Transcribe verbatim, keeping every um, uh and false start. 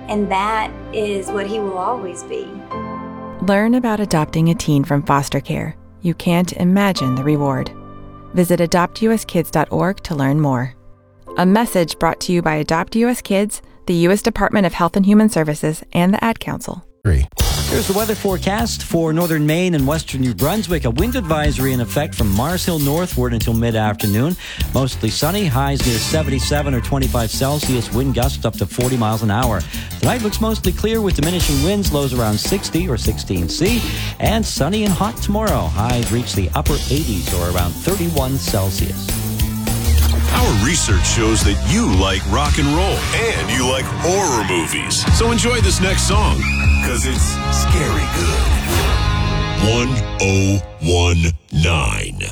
And that is what he will always be. Learn about adopting a teen from foster care. You can't imagine the reward. Visit adopt u s kids dot org to learn more. A message brought to you by Adopt U S Kids, the U S Department of Health and Human Services, and the Ad Council. Three. Here's the weather forecast for northern Maine and western New Brunswick. A wind advisory in effect from Mars Hill northward until mid-afternoon. Mostly sunny, highs near seventy-seven or twenty-five Celsius, wind gusts up to forty miles an hour. Tonight looks mostly clear with diminishing winds, lows around sixty or sixteen C. And sunny and hot tomorrow. Highs reach the upper eighties or around thirty-one Celsius. Our research shows that you like rock and roll and you like horror movies. So enjoy this next song, because it's scary good. one oh one nine